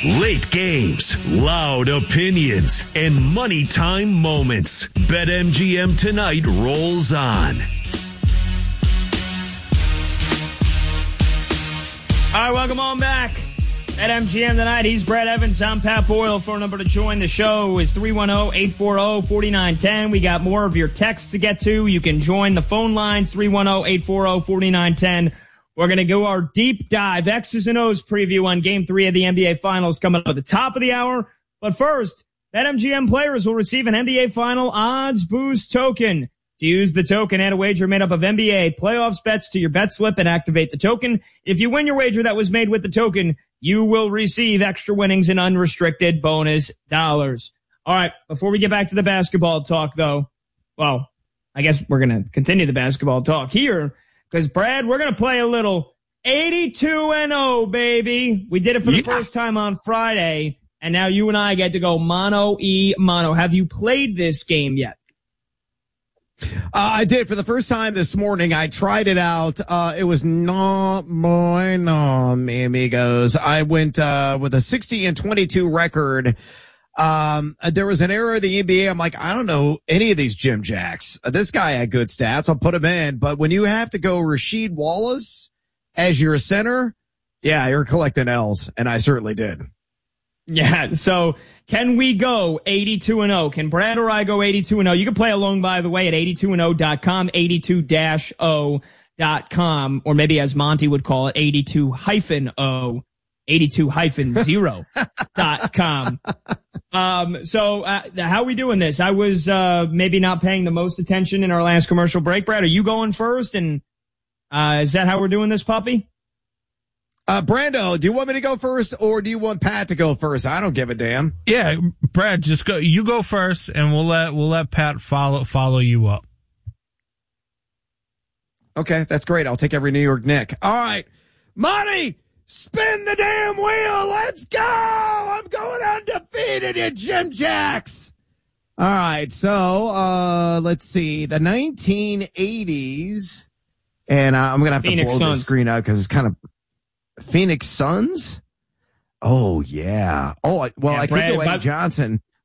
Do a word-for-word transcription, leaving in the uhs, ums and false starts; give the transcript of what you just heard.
Late games, loud opinions, and money time moments. BetMGM Tonight rolls on. All right, welcome on back. At M G M Tonight, he's Brad Evans. I'm Pat Boyle. Phone number to join the show is three one zero, eight four zero, four nine one zero. We got more of your texts to get to. You can join the phone lines, three one zero, eight four zero, four nine one zero. We're going to go our deep dive X's and O's preview on Game three of the N B A Finals coming up at the top of the hour. But first, BetMGM players will receive an N B A Final Odds Boost token. To use the token, add a wager made up of N B A playoffs bets to your bet slip and activate the token. If you win your wager that was made with the token, you will receive extra winnings and unrestricted bonus dollars. All right, before we get back to the basketball talk, though, well, I guess we're going to continue the basketball talk here because, Brad, we're going to play a little eighty-two and oh, baby. We did it for the yeah. first time on Friday, and now you and I get to go mono-e-mono. Have you played this game yet? Uh, I did for the first time this morning. I tried it out. Uh, it was not my no, mi amigos. I went, uh, with a sixty and twenty-two record. Um, there was an era of the N B A. I'm like, I don't know any of these Jim Jacks. Uh, this guy had good stats. I'll put him in. But when you have to go Rasheed Wallace as your center, yeah, you're collecting L's. And I certainly did. Yeah. So can we go eighty-two and oh? Can Brad or I go eighty-two and oh? You can play along, by the way, at eighty-two and oh dot com, eighty-two dash oh dot com, or maybe as Monty would call it, eighty-two hyphen oh, eighty-two hyphen zero dot com. Um, so, uh, how are we doing this? I was, uh, maybe not paying the most attention in our last commercial break. Brad, are you going first? And, uh, is that how we're doing this, puppy? Uh, Brando, do you want me to go first or do you want Pat to go first? I don't give a damn. Yeah, Brad, just go, you go first and we'll let, we'll let Pat follow, follow you up. Okay, that's great. I'll take every New York Knick. All right. Monty, spin the damn wheel. Let's go. I'm going undefeated, you Jim Jacks. All right. So, uh, let's see. The nineteen eighties. And uh, I'm going to have Phoenix to blow Suns. the screen out because it's kind of Phoenix Suns. Oh, yeah. Oh, well, yeah, I Brad, could go Eddie I, Johnson.